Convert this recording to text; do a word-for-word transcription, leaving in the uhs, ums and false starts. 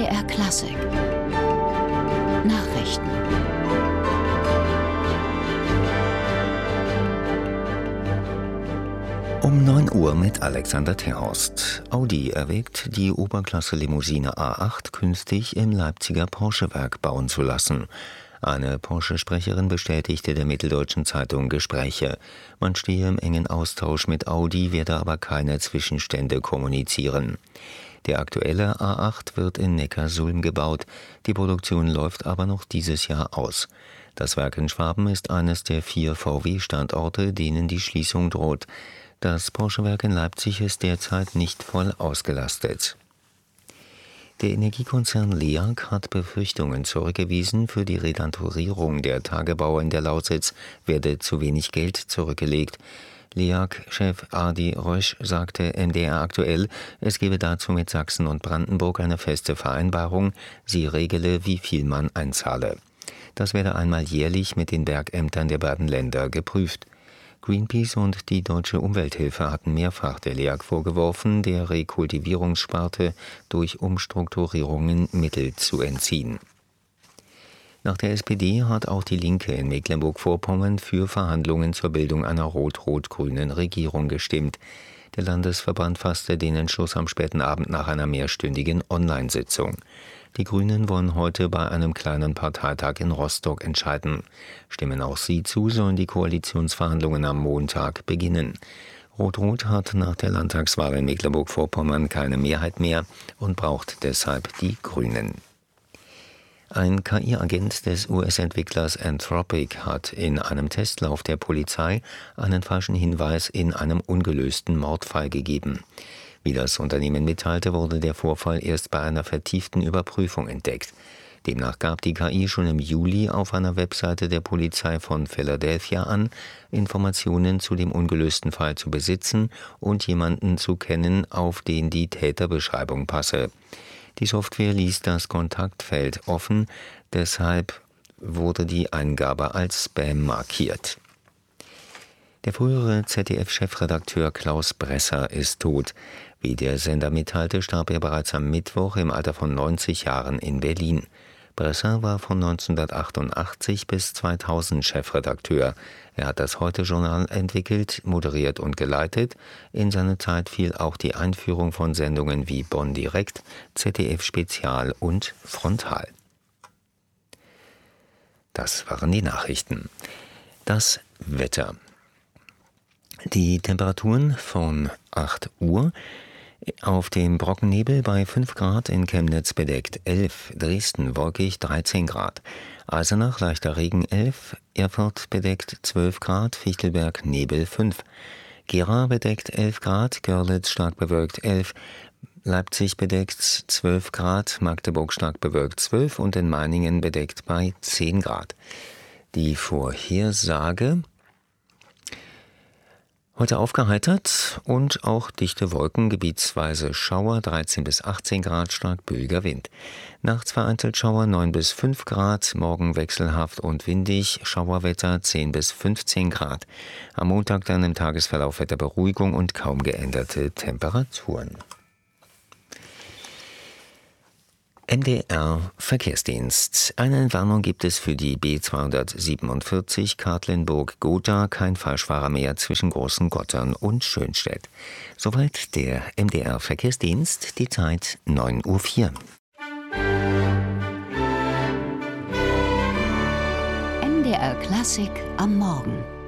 D R Klassik Nachrichten. Um neun Uhr mit Alexander Terhorst. Audi erwägt, die Oberklasse-Limousine A acht künftig im Leipziger Porsche-Werk bauen zu lassen. Eine Porsche-Sprecherin bestätigte der Mitteldeutschen Zeitung Gespräche. Man stehe im engen Austausch mit Audi, werde aber keine Zwischenstände kommunizieren. Der aktuelle A acht wird in Neckarsulm gebaut. Die Produktion läuft aber noch dieses Jahr aus. Das Werk in Schwaben ist eines der vier V W-Standorte, denen die Schließung droht. Das Porsche-Werk in Leipzig ist derzeit nicht voll ausgelastet. Der Energiekonzern LEAG hat Befürchtungen zurückgewiesen, für die Renaturierung der Tagebauer in der Lausitz werde zu wenig Geld zurückgelegt. LEAG-Chef Adi Rösch sagte M D R aktuell, es gebe dazu mit Sachsen und Brandenburg eine feste Vereinbarung, sie regele, wie viel man einzahle. Das werde einmal jährlich mit den Bergämtern der beiden Länder geprüft. Greenpeace und die Deutsche Umwelthilfe hatten mehrfach der LEAG vorgeworfen, der Rekultivierungssparte durch Umstrukturierungen Mittel zu entziehen. Nach der S P D hat auch die Linke in Mecklenburg-Vorpommern für Verhandlungen zur Bildung einer rot-rot-grünen Regierung gestimmt. Der Landesverband fasste den Entschluss am späten Abend nach einer mehrstündigen Online-Sitzung. Die Grünen wollen heute bei einem kleinen Parteitag in Rostock entscheiden. Stimmen auch sie zu, sollen die Koalitionsverhandlungen am Montag beginnen. Rot-Rot hat nach der Landtagswahl in Mecklenburg-Vorpommern keine Mehrheit mehr und braucht deshalb die Grünen. Ein K I-Agent des U S-Entwicklers Anthropic hat in einem Testlauf der Polizei einen falschen Hinweis in einem ungelösten Mordfall gegeben. Wie das Unternehmen mitteilte, wurde der Vorfall erst bei einer vertieften Überprüfung entdeckt. Demnach gab die K I schon im Juli auf einer Webseite der Polizei von Philadelphia an, Informationen zu dem ungelösten Fall zu besitzen und jemanden zu kennen, auf den die Täterbeschreibung passe. Die Software ließ das Kontaktfeld offen, deshalb wurde die Eingabe als Spam markiert. Der frühere Z D F-Chefredakteur Klaus Bresser ist tot. Wie der Sender mitteilte, starb er bereits am Mittwoch im Alter von neunzig Jahren in Berlin. Bresser war von neunzehnhundertachtundachtzig bis zweitausend Chefredakteur. Er hat das Heute-Journal entwickelt, moderiert und geleitet. In seine Zeit fiel auch die Einführung von Sendungen wie Bonn Direkt, Z D F Spezial und Frontal. Das waren die Nachrichten. Das Wetter. Die Temperaturen von acht Uhr. Auf dem Brockennebel bei fünf Grad, in Chemnitz bedeckt elf, Dresden wolkig dreizehn Grad, Eisenach leichter Regen elf, Erfurt bedeckt zwölf Grad, Fichtelberg Nebel fünf, Gera bedeckt elf Grad, Görlitz stark bewölkt elf, Leipzig bedeckt zwölf Grad, Magdeburg stark bewölkt zwölf und in Meiningen bedeckt bei zehn Grad. Die Vorhersage: Heute aufgeheitert und auch dichte Wolken, gebietsweise Schauer, dreizehn bis achtzehn Grad, stark böiger Wind. Nachts vereinzelt Schauer, neun bis fünf Grad, morgen wechselhaft und windig, Schauerwetter zehn bis fünfzehn Grad. Am Montag dann im Tagesverlauf Wetterberuhigung und kaum geänderte Temperaturen. M D R Verkehrsdienst. Eine Entwarnung gibt es für die B zweihundertsiebenundvierzig Katlenburg-Gotha, kein Falschfahrer mehr zwischen Großen Gottern und Schönstedt. Soweit der M D R Verkehrsdienst, die Zeit neun Uhr vier. M D R Klassik am Morgen.